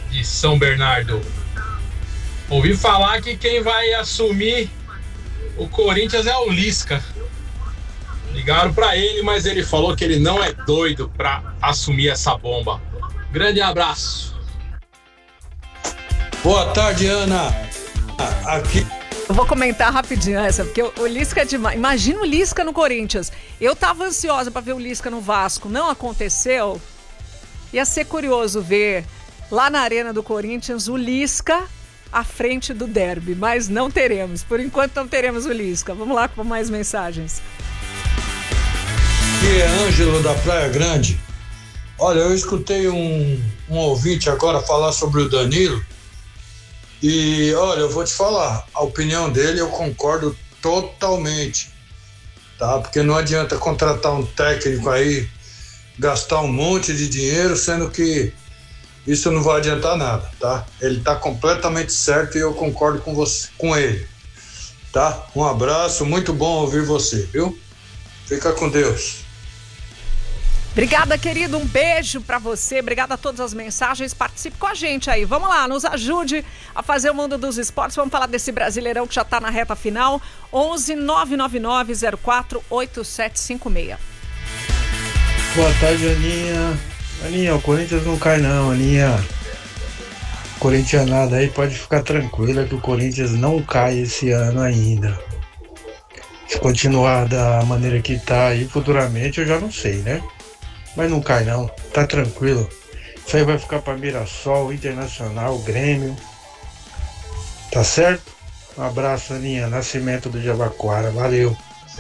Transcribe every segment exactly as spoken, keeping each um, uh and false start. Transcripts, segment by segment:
de São Bernardo. Ouvi falar que quem vai assumir o Corinthians é o Lisca. Ligaram pra ele, mas ele falou que ele não é doido pra assumir essa bomba. Grande abraço. Boa tarde, Ana. Aqui. Eu vou comentar rapidinho essa, porque o Lisca é demais. Imagina o Lisca no Corinthians. Eu tava ansiosa pra ver o Lisca no Vasco. Não aconteceu. Ia ser curioso ver lá na Arena do Corinthians o Lisca à frente do derby, mas não teremos. Por enquanto não teremos o Lisca. Vamos lá com mais mensagens. Aqui é Ângelo da Praia Grande. Olha, eu escutei um, um ouvinte agora falar sobre o Danilo e, olha, eu vou te falar, a opinião dele eu concordo totalmente, tá? Porque não adianta contratar um técnico aí, gastar um monte de dinheiro, sendo que isso não vai adiantar nada, tá? Ele tá completamente certo e eu concordo com você, com ele, tá? Um abraço, muito bom ouvir você, viu? Fica com Deus. Obrigada, querido, um beijo pra você, obrigada a todas as mensagens, participe com a gente aí, vamos lá, nos ajude a fazer o mundo dos esportes, vamos falar desse Brasileirão que já tá na reta final, onze nove nove nove zero quatro oito sete cinco seis. Boa tarde, Aninha. Aninha, o Corinthians não cai não, Aninha. Corintianada aí pode ficar tranquila que o Corinthians não cai esse ano ainda. Se continuar da maneira que tá aí futuramente, eu já não sei, né? Mas não cai não, tá tranquilo. Isso aí vai ficar pra Mirassol, Internacional, Grêmio. Tá certo? Um abraço, Aninha. Nascimento do Jabaquara, valeu.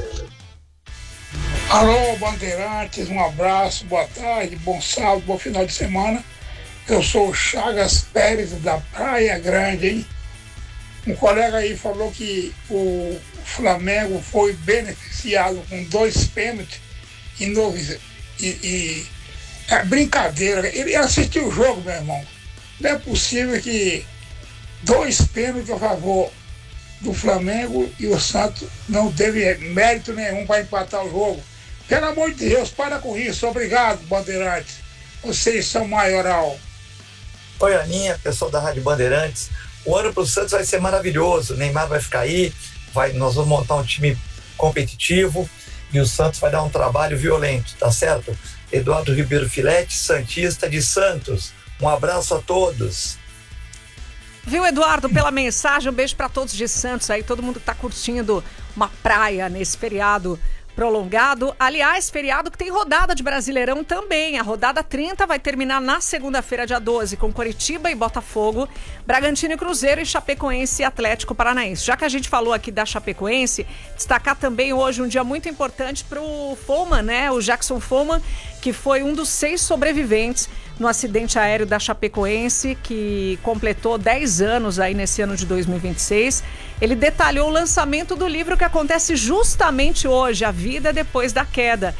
Alô, Bandeirantes, um abraço, boa tarde, bom sábado, bom final de semana. Eu sou o Chagas Pérez da Praia Grande, hein? Um colega aí falou que o Flamengo foi beneficiado com dois pênaltis e, no, e, e é brincadeira. Ele assistiu o jogo, meu irmão. Não é possível que dois pênaltis a favor do Flamengo e o Santos não teve mérito nenhum para empatar o jogo. Pelo amor de Deus, para com isso. Obrigado, Bandeirantes. Vocês são maioral. Oi, Aninha, pessoal da Rádio Bandeirantes. O ano para o Santos vai ser maravilhoso. O Neymar vai ficar aí, vai, nós vamos montar um time competitivo e o Santos vai dar um trabalho violento, tá certo? Eduardo Ribeiro Filete, santista de Santos. Um abraço a todos. Viu, Eduardo, pela mensagem, um beijo para todos de Santos aí, todo mundo que tá curtindo uma praia nesse feriado prolongado. Aliás, feriado que tem rodada de Brasileirão também. A rodada trinta vai terminar na segunda-feira, dia doze, com Coritiba e Botafogo, Bragantino e Cruzeiro e Chapecoense e Atlético Paranaense. Já que a gente falou aqui da Chapecoense, destacar também hoje um dia muito importante pro Follmann, né? O Jackson Follmann, que foi um dos seis sobreviventes no acidente aéreo da Chapecoense, que completou dez anos aí nesse ano de dois mil e vinte e seis. Ele detalhou o lançamento do livro que acontece justamente hoje, A Vida Depois da Queda.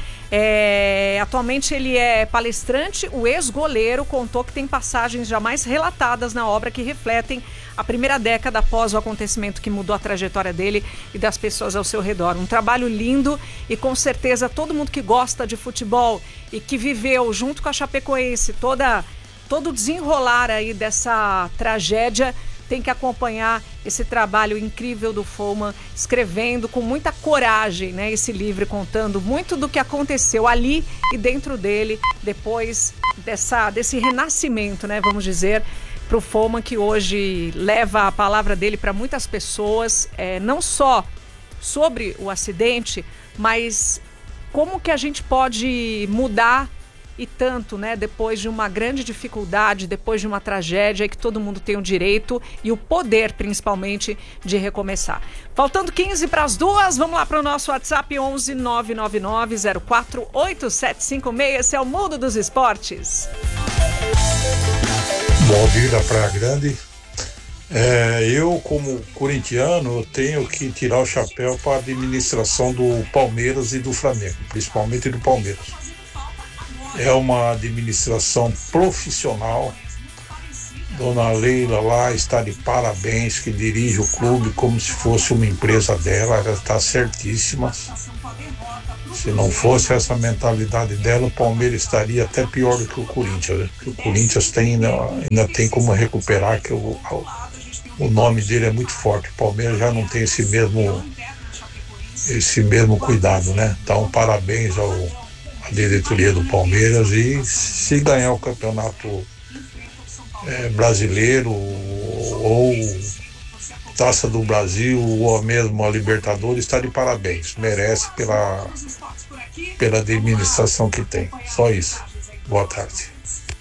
É, atualmente ele é palestrante, o ex-goleiro contou que tem passagens jamais relatadas na obra que refletem a primeira década após o acontecimento que mudou a trajetória dele e das pessoas ao seu redor. Um trabalho lindo e com certeza todo mundo que gosta de futebol e que viveu junto com a Chapecoense toda, todo o desenrolar aí dessa tragédia tem que acompanhar esse trabalho incrível do Follmann, escrevendo com muita coragem, né, esse livro, contando muito do que aconteceu ali e dentro dele, depois dessa, desse renascimento, né, vamos dizer, para o Follmann, que hoje leva a palavra dele para muitas pessoas, é, não só sobre o acidente, mas como que a gente pode mudar e tanto, né, depois de uma grande dificuldade, depois de uma tragédia, que todo mundo tem o direito e o poder, principalmente, de recomeçar. Faltando quinze para as duas, vamos lá para o nosso WhatsApp onze nove nove nove zero quatro oito sete cinco seis, esse é o Mundo dos Esportes. Valdir da Praia Grande. É, eu, como corintiano, tenho que tirar o chapéu para a administração do Palmeiras e do Flamengo, principalmente do Palmeiras. É uma administração profissional. Dona Leila lá está de parabéns, que dirige o clube como se fosse uma empresa dela, ela está certíssima. Se não fosse essa mentalidade dela, o Palmeiras estaria até pior do que o Corinthians, né? O Corinthians tem, ainda, ainda tem como recuperar, que o, o nome dele é muito forte. O Palmeiras já não tem esse mesmo, esse mesmo cuidado, né? Então, parabéns ao, à diretoria do Palmeiras, e se ganhar o campeonato é, brasileiro ou Taça do Brasil ou mesmo a Libertadores, está de parabéns, merece pela, pela administração que tem. Só isso. Boa tarde.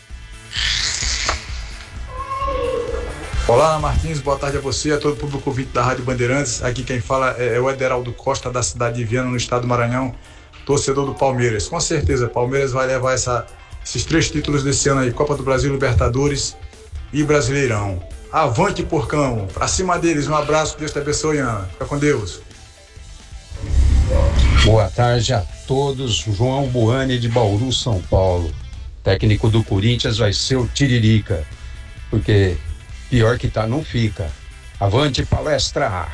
Olá, Ana Martins, boa tarde a você, a todo o público ouvinte da Rádio Bandeirantes. Aqui quem fala é o Ederaldo Costa, da cidade de Viana, no estado do Maranhão, torcedor do Palmeiras. Com certeza, o Palmeiras vai levar essa, esses três títulos desse ano aí, Copa do Brasil, Libertadores e Brasileirão. Avante, porcão, pra cima deles, um abraço, Deus te abençoe, Ana. Fica com Deus. Boa tarde a todos, João Buani de Bauru, São Paulo. Técnico do Corinthians vai ser o Tiririca, porque pior que tá não fica. Avante, palestra!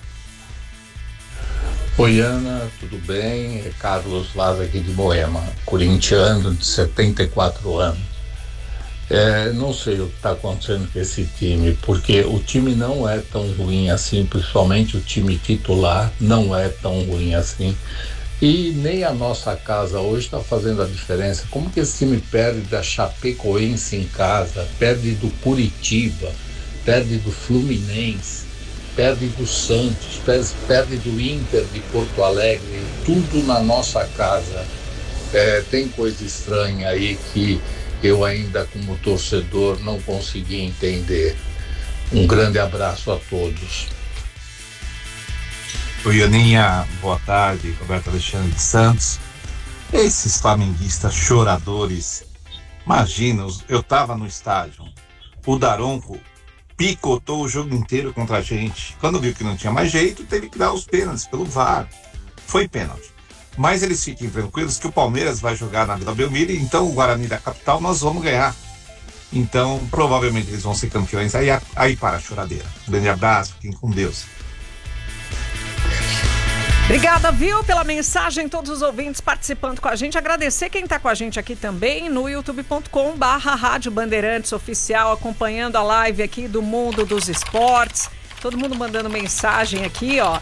Oi, Ana, tudo bem? É Carlos Laz aqui de Moema, corintiano de setenta e quatro anos. É, não sei o que está acontecendo com esse time, porque o time não é tão ruim assim, principalmente o time titular não é tão ruim assim, e nem a nossa casa hoje está fazendo a diferença. Como que esse time perde da Chapecoense em casa, perde do Curitiba, perde do Fluminense, perde do Santos, perde do Inter de Porto Alegre, tudo na nossa casa? É, tem coisa estranha aí que eu ainda, como torcedor, não consegui entender. Um grande abraço a todos. Oi, Aninha, boa tarde, Roberto Alexandre de Santos. Esses flamenguistas choradores, imagina, eu estava no estádio, o Daronco picotou o jogo inteiro contra a gente. Quando viu que não tinha mais jeito, teve que dar os pênaltis pelo V A R. Foi pênalti. Mas eles fiquem tranquilos que o Palmeiras vai jogar na Vila Belmiro, então o Guarani da capital nós vamos ganhar. Então, provavelmente eles vão ser campeões. Aí, aí para a choradeira. Um grande abraço, fiquem com Deus. Obrigada, viu, pela mensagem, todos os ouvintes participando com a gente. Agradecer quem está com a gente aqui também no youtube ponto com barra Rádio Bandeirantes Oficial, acompanhando a live aqui do Mundo dos Esportes. Todo mundo mandando mensagem aqui, ó.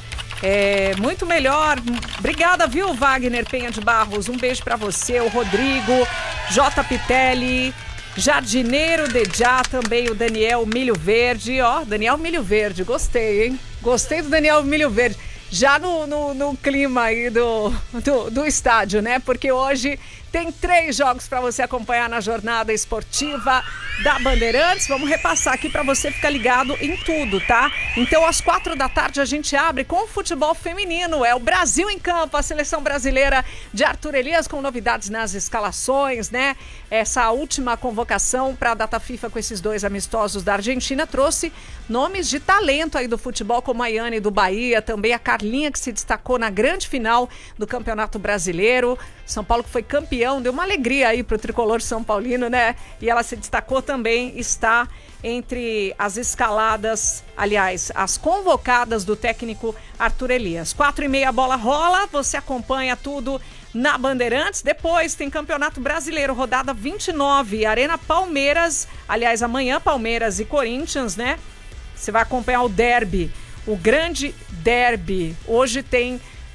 É, muito melhor. Obrigada, viu, Wagner Penha de Barros? Um beijo pra você, o Rodrigo, J. Pitelli, Jardineiro Dedjá, também o Daniel Milho Verde. Ó, Daniel Milho Verde, gostei, hein? Gostei do Daniel Milho Verde. Já no, no, no clima aí do, do, do estádio, né? Porque hoje tem três jogos para você acompanhar na jornada esportiva da Bandeirantes. Vamos repassar aqui para você ficar ligado em tudo, tá? Então, às quatro da tarde, a gente abre com o futebol feminino. É o Brasil em campo, a seleção brasileira de Arthur Elias, com novidades nas escalações, né? Essa última convocação para a data FIFA com esses dois amistosos da Argentina trouxe nomes de talento aí do futebol, como a Yane do Bahia, também a Carlinha, que se destacou na grande final do Campeonato Brasileiro. São Paulo que foi campeão, deu uma alegria aí pro tricolor São Paulino, né? E ela se destacou também, está entre as escaladas, aliás, as convocadas do técnico Arthur Elias. Quatro e meia a bola rola, você acompanha tudo na Bandeirantes. Depois tem Campeonato Brasileiro, rodada vinte e nove, Arena Palmeiras, aliás, amanhã Palmeiras e Corinthians, né? Você vai acompanhar o derby, o grande derby. Hoje tem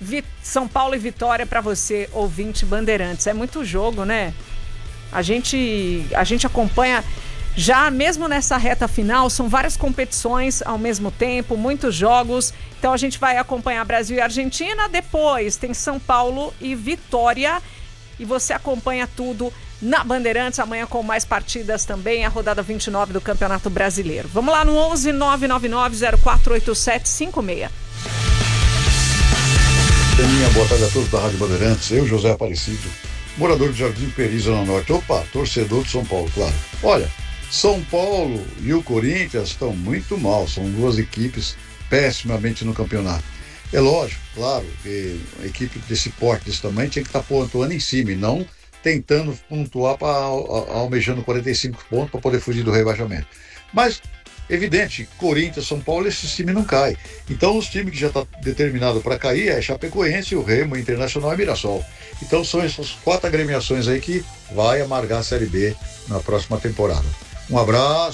São Paulo e Vitória para você, ouvinte Bandeirantes. É muito jogo, né? A gente, a gente acompanha já mesmo nessa reta final, são várias competições ao mesmo tempo, muitos jogos. Então a gente vai acompanhar Brasil e Argentina. Depois tem São Paulo e Vitória. E você acompanha tudo na Bandeirantes, amanhã com mais partidas também, a rodada vinte e nove do Campeonato Brasileiro. Vamos lá no onze nove nove nove zero quatro oito sete cinco seis. Minha boa tarde a todos da Rádio Bandeirantes. Eu, José Aparecido, morador de Jardim Peri, Zona Norte. Opa, torcedor de São Paulo, claro. Olha, São Paulo e o Corinthians estão muito mal. São duas equipes pessimamente no campeonato. É lógico, claro, que a equipe desse porte, desse tamanho, tinha que estar pontuando em cima e não tentando pontuar para almejando quarenta e cinco pontos para poder fugir do rebaixamento. Mas evidente, Corinthians, São Paulo, esse time não cai. Então os times que já estão tá determinados para cair é Chapecoense, o Remo, o Internacional e Mirassol. Então são essas quatro agremiações aí que vai amargar a Série B na próxima temporada. Um abraço.